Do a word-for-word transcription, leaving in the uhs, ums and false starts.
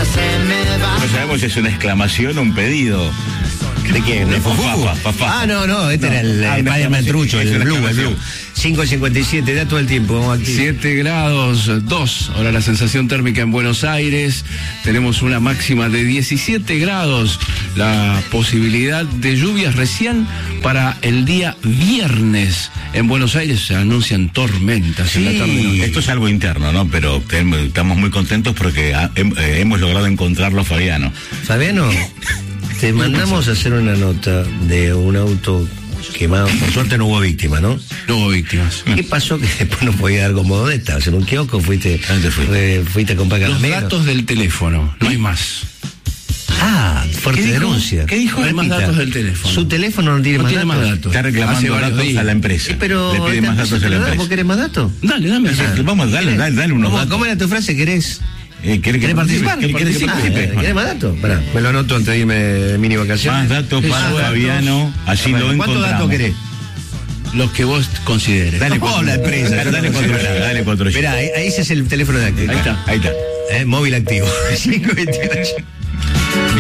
No sabemos si es una exclamación o un pedido. ¿De quién? ¿De Fufu? Ah, no, no, este no, era el, el Spider-Man trucho, el Blue, el Blue. cinco cincuenta y siete, da todo el tiempo. siete grados dos, ahora la sensación térmica en Buenos Aires. Tenemos una máxima de diecisiete grados. La posibilidad de lluvias recién para el día viernes. En Buenos Aires se anuncian tormentas sí, en la tarde. Esto es algo interno, ¿no? Pero estamos muy contentos porque hemos logrado encontrarlo, Fabiano. ¿Fabiano? Te mandamos a hacer una nota de un auto quemado. Por suerte no hubo víctimas, ¿no? No hubo víctimas. ¿Qué pasó? Que después no podía dar como dónde estabas. ¿En un kiosco? ¿Fuiste, fuiste? fuiste a comprar caramelo? Los datos del teléfono, no hay más. Ah, fuerte ¿Qué denuncia. ¿Qué dijo? No hay más datos del teléfono. Su teléfono no tiene, no más, tiene datos. más datos. Está reclamando datos días. a la empresa. Sí, pero le pide más datos a la empresa. ¿Vos querés más datos? Dale, dame. Ah, vamos, dale, dale, dale unos ¿Cómo, datos. ¿Cómo era tu frase? ¿Querés? Eh, ¿Querés, ¿Querés participar? ¿Querés, ¿Querés que participe? Ah, ¿Querés más datos? Pará, me lo anoto antes de irme de mini vacaciones. Más datos para datos. Fabiano, así lo encontramos. ¿Cuántos datos querés? Los que vos consideres. Dale, oh, la empresa. Dale, dale cuatro ya, dale cuatro ya. Mirá, ahí, ahí ese es el teléfono de activo. Ahí está, ahí está. Eh, móvil activo. cinco veintiocho